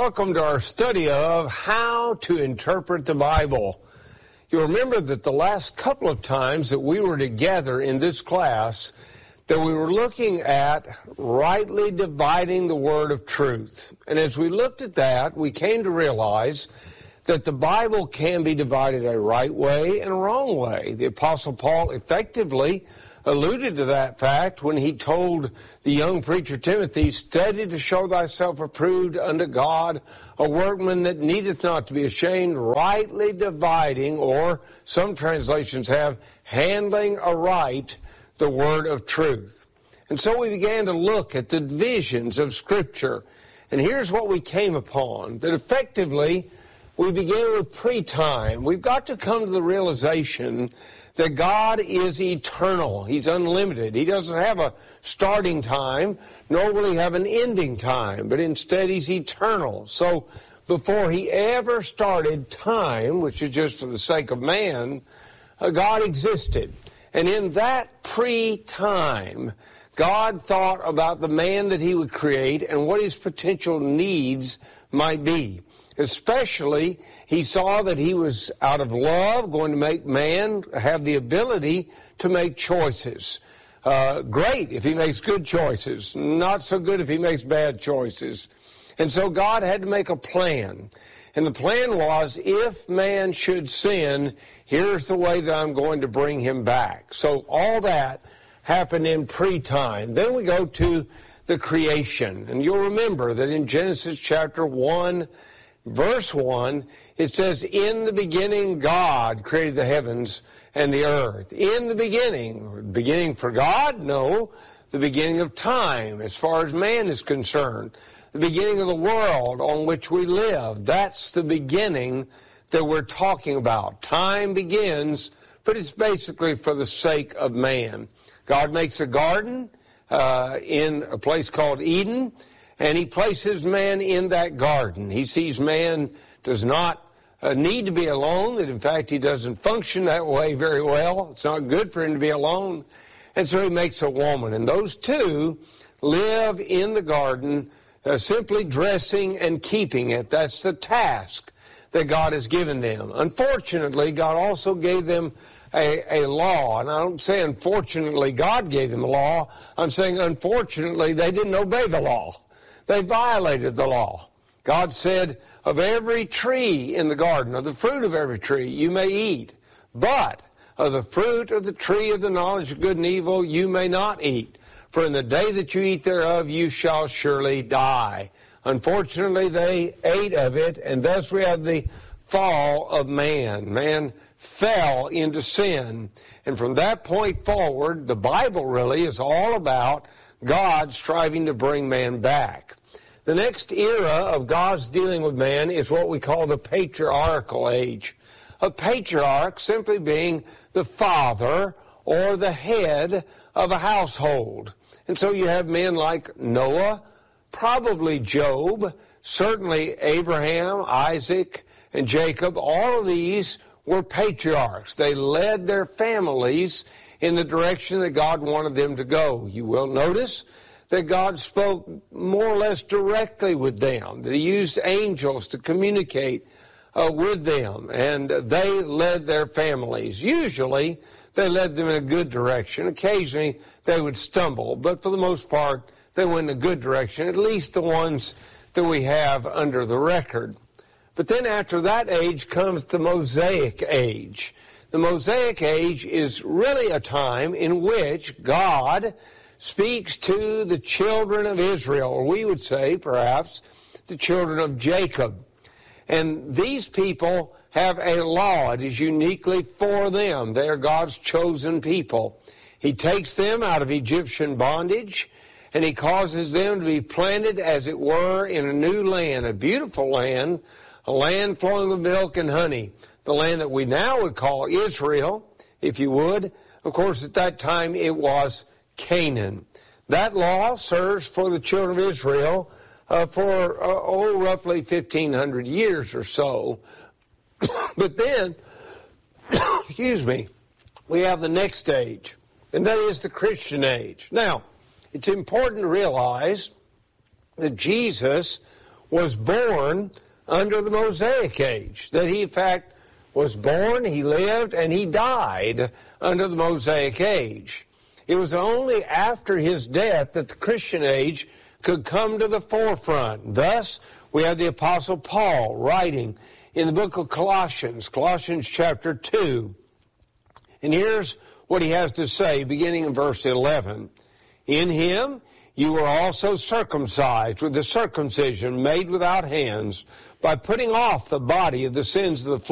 welcome to our study of how to interpret the Bible. You'll remember that the last couple of times that we were together in this class, that we were looking at rightly dividing the word of truth. And as we looked at that, we came to realize that the Bible can be divided a right way and a wrong way. The Apostle Paul effectively alluded to that fact when he told the young preacher Timothy, "Study to show thyself approved unto God, a workman that needeth not to be ashamed, rightly dividing," or some translations have, handling aright the word of truth. And so we began to look at the divisions of Scripture. And here's what we came upon, that effectively we began with pre-time. We've got to come to the realization that God is eternal. He's unlimited. He doesn't have a starting time, nor will he have an ending time, but instead he's eternal. So before he ever started time, which is just for the sake of man, God existed. And in that pre-time, God thought about the man that he would create and what his potential needs might be. Especially, he saw that he was, out of love, going to make man have the ability to make choices. Great if he makes good choices. Not so good if he makes bad choices. And so God had to make a plan. And the plan was, if man should sin, here's the way that I'm going to bring him back. So all that happened in pre-time. Then we go to the creation. And you'll remember that in Genesis chapter 1, Verse 1, it says, "In the beginning God created the heavens and the earth." In the beginning. Beginning for God? No. The beginning of time, as far as man is concerned. The beginning of the world on which we live. That's the beginning that we're talking about. Time begins, but it's basically for the sake of man. God makes a garden in a place called Eden, and he places man in that garden. He sees man does not need to be alone, that in fact he doesn't function that way very well. It's not good for him to be alone. And so he makes a woman. And those two live in the garden, simply dressing and keeping it. That's the task that God has given them. Unfortunately, God also gave them a law. And I don't say unfortunately God gave them a law. I'm saying unfortunately they didn't obey the law. They violated the law. God said, "Of every tree in the garden, of the fruit of every tree, you may eat. But of the fruit of the tree of the knowledge of good and evil, you may not eat. For in the day that you eat thereof, you shall surely die." Unfortunately, they ate of it, and thus we have the fall of man. Man fell into sin. And from that point forward, the Bible really is all about God striving to bring man back. The next era of God's dealing with man is what we call the patriarchal age. A patriarch simply being the father or the head of a household. And so you have men like Noah, probably Job, certainly Abraham, Isaac, and Jacob. All of these were patriarchs. They led their families in the direction that God wanted them to go. You will notice that God spoke more or less directly with them, that he used angels to communicate with them, and they led their families. Usually, they led them in a good direction. Occasionally, they would stumble, but for the most part, they went in a good direction, at least the ones that we have under the record. But then after that age comes the Mosaic age. The Mosaic age is really a time in which God speaks to the children of Israel, or we would say, perhaps, the children of Jacob. And these people have a law. It is uniquely for them. They are God's chosen people. He takes them out of Egyptian bondage, and he causes them to be planted, as it were, in a new land, a beautiful land, a land flowing with milk and honey. The land that we now would call Israel, if you would. Of course, at that time it was Canaan. That law serves for the children of Israel for roughly 1,500 years or so. But then, we have the next stage, and that is the Christian age. Now, it's important to realize that Jesus was born under the Mosaic age, that he, in fact, was born, he lived, and he died under the Mosaic age. It was only after his death that the Christian age could come to the forefront. Thus, we have the Apostle Paul writing in the book of Colossians, Colossians chapter 2. And here's what he has to say, beginning in verse 11. In him you were also circumcised with the circumcision made without hands, by putting off the body of the sins of the flesh,